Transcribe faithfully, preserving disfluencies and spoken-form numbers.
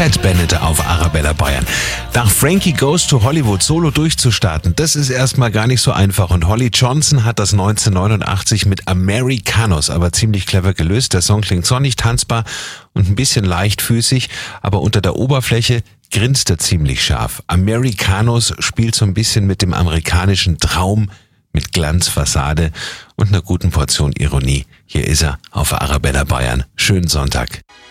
Ted Bennett auf Arabella Bayern. Nach Frankie Goes to Hollywood solo durchzustarten, das ist erstmal gar nicht so einfach. Und Holly Johnson hat das neunzehnhundertneunundachtzig mit Americanos aber ziemlich clever gelöst. Der Song klingt sonnig, tanzbar und ein bisschen leichtfüßig, aber unter der Oberfläche grinst er ziemlich scharf. Americanos spielt so ein bisschen mit dem amerikanischen Traum, mit Glanzfassade und einer guten Portion Ironie. Hier ist er auf Arabella Bayern. Schönen Sonntag.